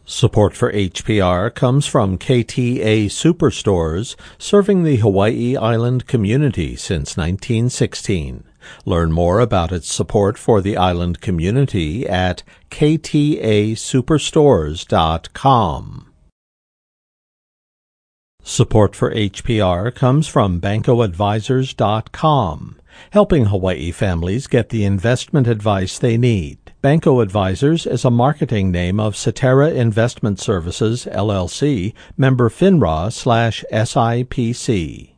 Support for HPR comes from KTA Superstores, serving the Hawaii Island community since 1916. Learn more about its support for the island community at ktasuperstores.com. Support for HPR comes from BancoAdvisors.com, helping Hawaii families get the investment advice they need. Banco Advisors is a marketing name of Cetera Investment Services, LLC, member FINRA/SIPC.